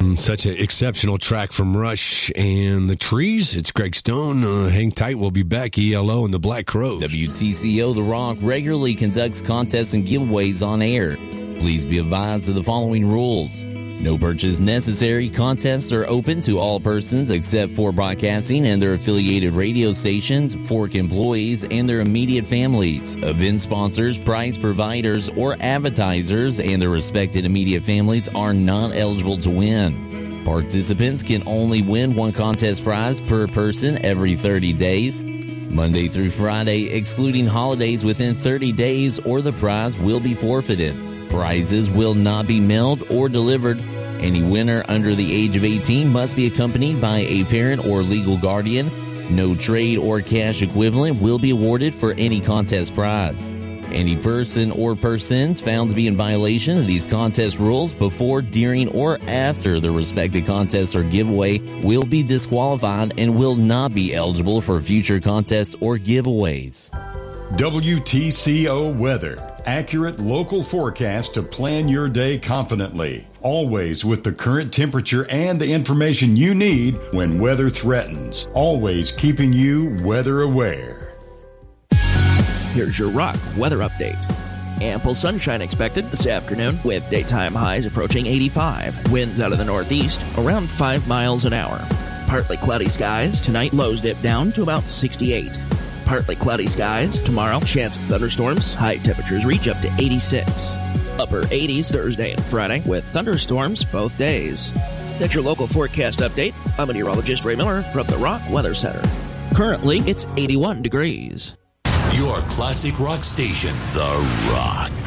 Such an exceptional track from Rush and the Trees. It's Greg Stone. Hang tight. We'll be back. ELO and the Black Crows. WTCO The Rock regularly conducts contests and giveaways on air. Please be advised of the following rules. No purchase necessary. Contests are open to all persons except for broadcasting and their affiliated radio stations, Fork employees, and their immediate families. Event sponsors, prize providers, or advertisers and their respected immediate families are not eligible to win. Participants can only win one contest prize per person every 30 days. Monday through Friday, excluding holidays within 30 days, or the prize will be forfeited. Prizes will not be mailed or delivered. Any winner under the age of 18 must be accompanied by a parent or legal guardian. No trade or cash equivalent will be awarded for any contest prize. Any person or persons found to be in violation of these contest rules before, during, or after the respective contest or giveaway will be disqualified and will not be eligible for future contests or giveaways. WTCO Weather. Accurate local forecast to plan your day confidently. Always with the current temperature and the information you need when weather threatens. Always keeping you weather aware. Here's your Rock weather update. Ample sunshine expected this afternoon with daytime highs approaching 85. Winds out of the northeast around 5 miles an hour. Partly cloudy skies. Tonight, lows dip down to about 68. Partly cloudy skies. Tomorrow, chance of thunderstorms. High temperatures reach up to 86. Upper 80s Thursday and Friday with thunderstorms both days. That's your local forecast update. I'm meteorologist Ray Miller from the Rock Weather Center. Currently, it's 81 degrees. Your classic rock station, The Rock.